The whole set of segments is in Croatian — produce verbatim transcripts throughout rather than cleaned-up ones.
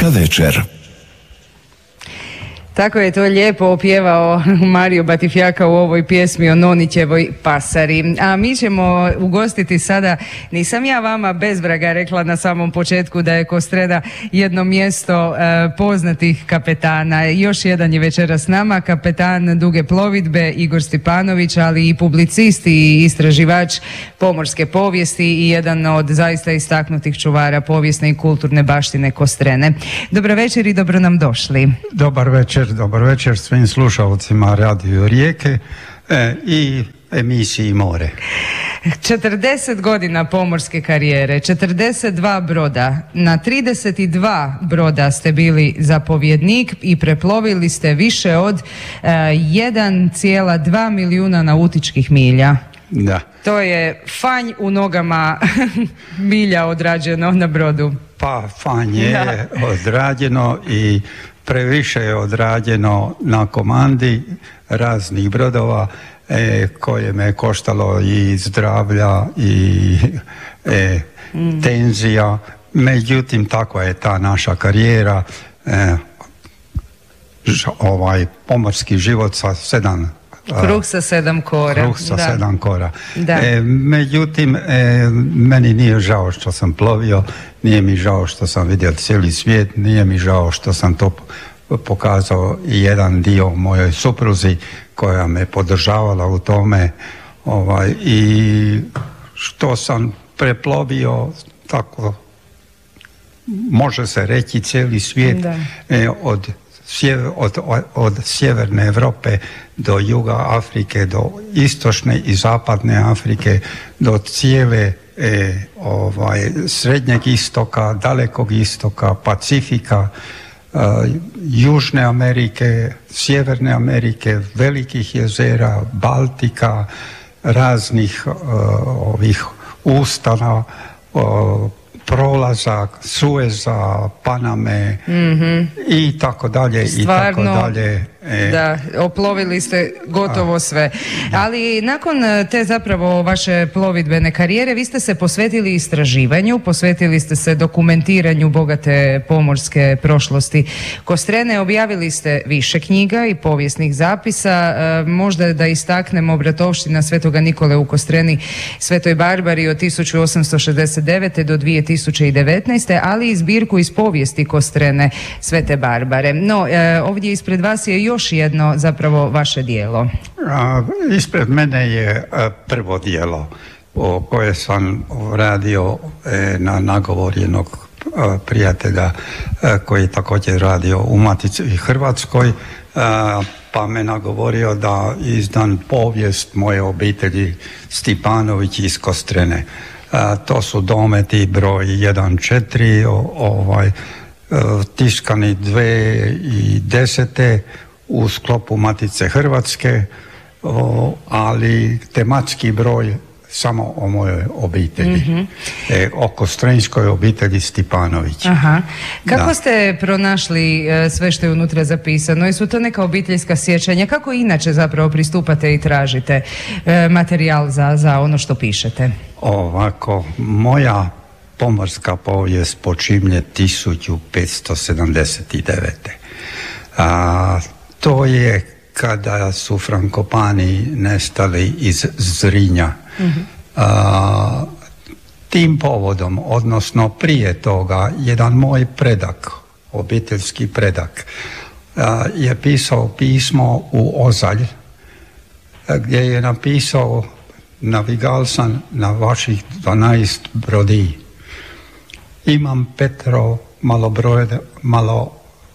Naša večer. Tako je to lijepo opjevao Mario Batifjaka u ovoj pjesmi o Nonićevoj pasari. A mi ćemo ugostiti sada, nisam ja vama bez vraga rekla na samom početku da je Kostrena jedno mjesto e, poznatih kapetana. Još jedan je večeras s nama, kapetan duge plovidbe Igor Stipanović, ali i publicist i istraživač pomorske povijesti i jedan od zaista istaknutih čuvara povijesne i kulturne baštine Kostrene. Dobro večer i dobro nam došli. Dobar večer. Dobar večer svim slušalcima Radio Rijeke e, i emisiji More. četrdeset godina pomorske karijere, četrdeset dva broda. Na trideset dva broda ste bili zapovjednik i preplovili ste više od e, jedan zarez dva milijuna nautičkih milja. Da. To je fanj u nogama milja odrađeno na brodu. Pa fanj je Da. odrađeno i previše je odrađeno na komandi raznih brodova e, koje me koštalo i zdravlja i e, mm. tenzija. Međutim, takva je ta naša karijera. E, ž, ovaj pomorski život sa sedam Kruh sa sedam kora. Kruh sa da. sedam kora. Da. E, međutim, e, meni nije žao što sam plovio, nije mi žao što sam vidio cijeli svijet, nije mi žao što sam to pokazao i jedan dio mojoj supruzi koja me podržavala u tome, ovaj, i što sam preplovio tako, može se reći, cijeli svijet, e, od Od, od, od sjeverne Europe do juga Afrike, do istočne i zapadne Afrike, do cijele e, ovaj, srednjeg istoka, dalekog istoka, Pacifika, e, Južne Amerike, Sjeverne Amerike, velikih jezera, Baltika, raznih e, ovih ustana, e, prolazak, Sueza, Paname, mm-hmm. i tako dalje. Stvarno, i tako dalje. E, da, oplovili ste gotovo a, sve. Da. Ali nakon te zapravo vaše plovidbene karijere vi ste se posvetili istraživanju, posvetili ste se dokumentiranju bogate pomorske prošlosti Kostrene, objavili ste više knjiga i povijesnih zapisa, e, možda da istaknemo Bratovština Svetoga Nikole u Kostreni, Svetoj Barbari od tisuću osamsto šezdeset devete do dvije tisuće devetnaeste. ali i zbirku iz povijesti Kostrene Svete Barbare. No, e, ovdje ispred vas je još jedno zapravo vaše djelo. A, ispred mene je a, prvo djelo o koje sam radio e, na nagovor jednog a, prijatelja a, koji je također radio u Matici Hrvatskoj, a, pa me nagovorio da izdam povijest moje obitelji Stipanović iz Kostrene. A, to su dometi broj jedan četiri, ovaj, tiskani dve i desete u sklopu Matice Hrvatske, o, ali tematski broj samo o mojoj obitelji, mm-hmm. e, o kostrenskoj obitelji Stipanović. Aha. Kako da. ste pronašli e, sve što je unutra zapisano? Jesu to neka obiteljska sjećanja? Kako inače zapravo pristupate i tražite e, materijal za, za ono što pišete? Ovako, moja pomorska povijest počinje tisuću petsto sedamdeset devete. A, to je kada su Frankopani nestali iz Zrinja. Mm-hmm. A, tim povodom, odnosno prije toga, jedan moj predak, obiteljski predak, a, je pisao pismo u Ozalj, gdje je napisao: navigal sam na vaših dvanaest brodi. Imam petro malobroj, malo,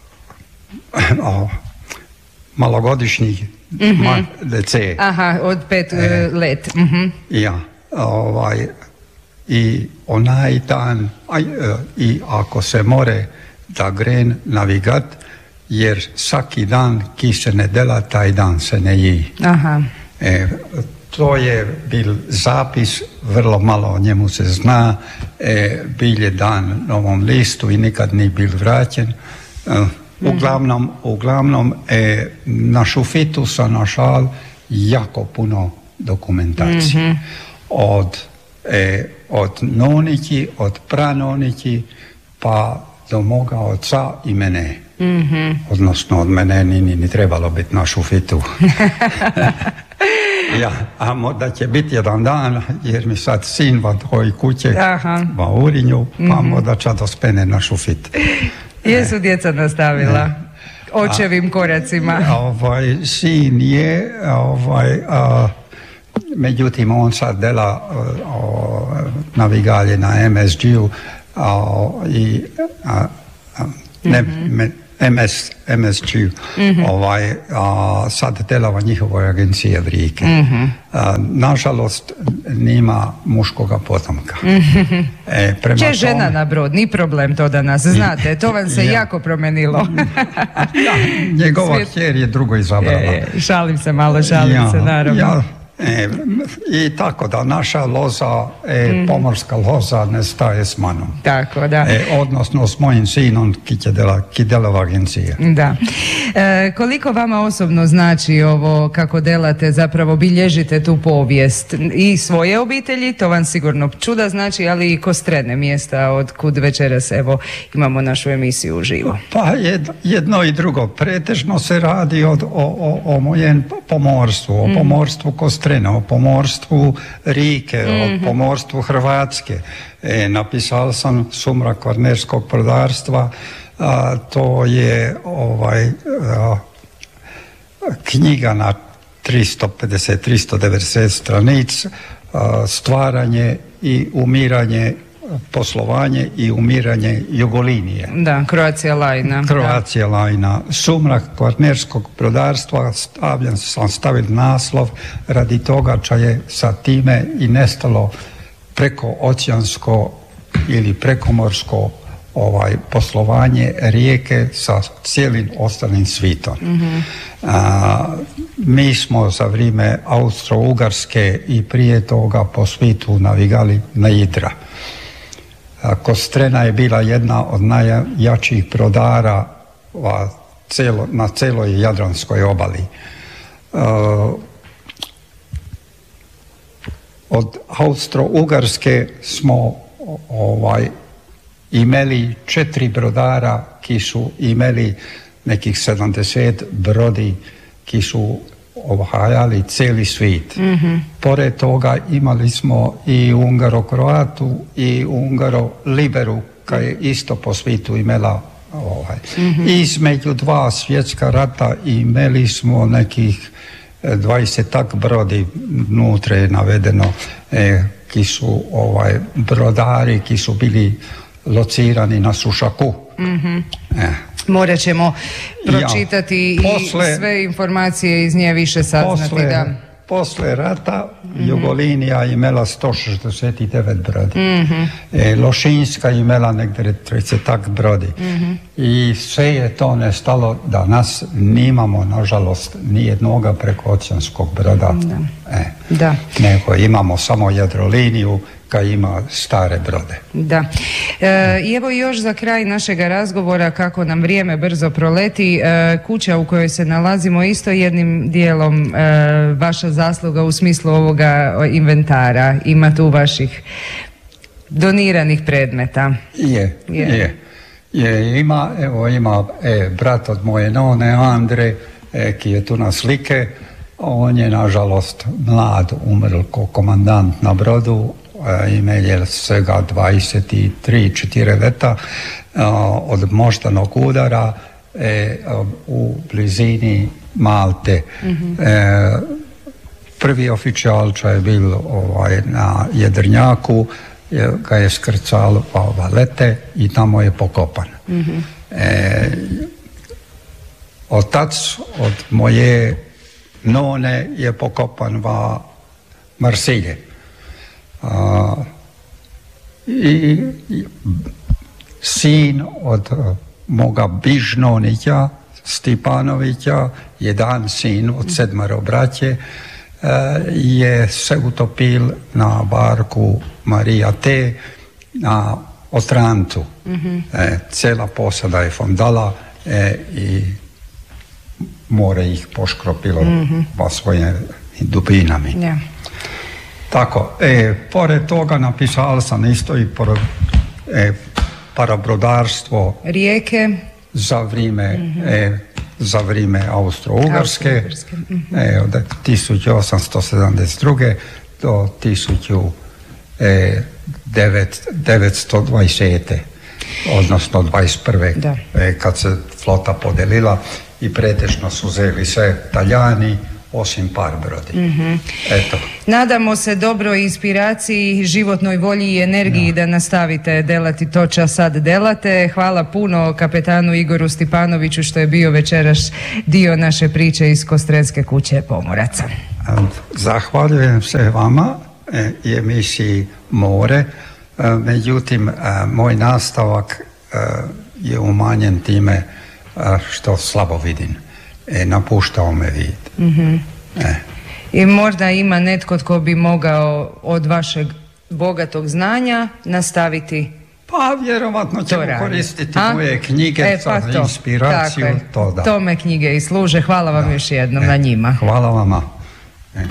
o, malogodišnjih mm-hmm. ma, dece. Aha, od pet e, let. Mm-hmm. Ja, ovaj, i onaj dan, a, i ako se more da gren navigat, jer svaki dan ki se ne dela, taj dan se ne ji. Aha. E, to je bil zapis, vrlo malo o njemu se zna, e, bil je dan Novom listu i nikad ni bil vraćen. E, uglavnom, uglavnom e, na šufitu sam našal jako puno dokumentacije. Mm-hmm. Od, e, od nonići, od pranonići, pa do moga oca i mene. Mm-hmm. Odnosno od mene ni, ni trebalo biti na šufitu. Ja, a možda će biti jedan dan, jer mi sad sin va toj kuće, Aha. va Urinju, pa mm-hmm. možda će dospene na šufit. Jesu djeca nastavila ne. očevim koracima? A, ovaj, sin je, ovaj, a, međutim on sad dela o, navigalje na em es ge-u a, i a, a, ne, mm-hmm. me, em es, em es ge, mm-hmm. ovaj, a, sad delava njihovoj agencije Vrike. Mm-hmm. A, nažalost, nima muškoga potomka. Mm-hmm. E, prema Če tome... žena na brod, ni problem to danas, znate, to vam se ja. jako promenilo. Ja, njegova Svijet... kjer je drugo izabrala. E, šalim se malo, šalim ja, se, naravno. Ja. E, I tako da naša loza, e, mm. pomorska loza ne staje s manom. Tako, da. E, odnosno s mojim sinom ki će dela, ki dela v agencije. Da. E, koliko vama osobno znači ovo kako delate, zapravo bilježite tu povijest i svoje obitelji, to vam sigurno čuda znači, ali i Kostrene, mjesta od kud večeras evo imamo našu emisiju uživo. Pa jedno i drugo. Pretežno se radi od, o, o, o mojem pomorstvu, o mm. pomorstvu Kostrene, o pomorstvu Rike, mm-hmm. o pomorstvu Hrvatske. E, napisao sam Sumrak Kvarnerskog brodarstva, a, to je ovaj a, knjiga na tristo pedeset do tristo devedeset stranica, a, stvaranje i umiranje, poslovanje i umiranje Jugolinije. Da, Croatia Line. Croatia Line. Sumrak Kvarnerskog brodarstva, stavljen sam stavil naslov radi toga čo je sa time i nestalo preko oceansko ili prekomorsko ovaj poslovanje Rijeke sa cijelim ostalim svitom. Mm-hmm. A, mi smo za vrijeme Austro-Ugarske i prije toga po svitu navigali na Idra. Kostrena je bila jedna od najjačih brodara celo, na celoj Jadranskoj obali. Uh, od Austro-Ugarske smo ovaj, imeli četiri brodara ki su imeli nekih sedamdeset brodi ki su obhajali cijeli svijet. Mm-hmm. Pored toga imali smo i Ungaro-Kroatu i Ungaro-Liberu, koja je isto po svijetu imela ovaj. Mm-hmm. Između dva svjetska rata imeli smo nekih dvadesetak brodi, nutre je navedeno, eh, ki su ovaj, brodari, ki su bili locirani na Sušaku. Mm-hmm. Eh. Morat ćemo pročitati ja, posle, i sve informacije iz nje više saznati. Posle, da. posle rata mm-hmm. Jugolinija imela sto šezdeset devet brodi. Mm-hmm. E, Lošinjska imela negdje trideset brodi. Mm-hmm. I sve je to nestalo da nas nimamo, nažalost, nijednoga prekooceanskog broda. Da. E, da. Nego imamo samo Jadroliniju, ima stare brode. Da. E, I evo još za kraj našeg razgovora, kako nam vrijeme brzo proleti, e, kuća u kojoj se nalazimo isto jednim dijelom e, vaša zasluga u smislu ovoga inventara. Ima tu vaših doniranih predmeta. Je, je. je. je ima, evo ima e, brat od moje none, Andre, e, ki je tu na slike. On je nažalost mlad, umrl ko komandant na brodu. Imel je svega dvadeset tri četiri leta od moždanog udara e, u blizini Malte. Mm-hmm. E, prvi oficial čo je bil ovaj, na Jedrnjaku je, ga je skrcal v Valete i tamo je pokopan. Mm-hmm. E, otac od moje none je pokopan v Marsilje. Uh, i, i sin od uh, moga Bižnonića Stipanovića, jedan sin od sedmero braće, uh, je se utopil na barku Marija T na Otrantu. Mm-hmm. E, cela posada je fondala e, i more ih poškropilo mm-hmm. po svojim dubinami. Yeah. Tako, e, pored toga napisao sam isto i por, e, parobrodarstvo. Rijeke. Za vrijeme, mm-hmm. e, za vrijeme Austro-Ugarske, Austro-Ugarske. Mm-hmm. e, od tisuću osamsto sedamdeset druge do tisuću devetsto dvadeset. odnosno dvadeset prve. Da. E, kad se flota podelila i pretežno su uzeli sve Talijani, osim par brodi. Mm-hmm. Eto. Nadamo se dobroj inspiraciji, životnoj volji i energiji da, da nastavite delati to ča sad delate. Hvala puno kapetanu Igoru Stipanoviću što je bio večeras dio naše priče iz Kostrendske kuće pomoraca. Zahvaljujem se vama i emisiji More. Međutim, moj nastavak je umanjen time što slabo vidim. E, napuštao me vid. Mm-hmm. E. I možda ima netko tko bi mogao od vašeg bogatog znanja nastaviti. Pa vjerovatno ćemo koristiti A? moje knjige e, pa za to. inspiraciju. To, da. Tome knjige i služe. Hvala vam e. još jednom e. na njima. Hvala vama.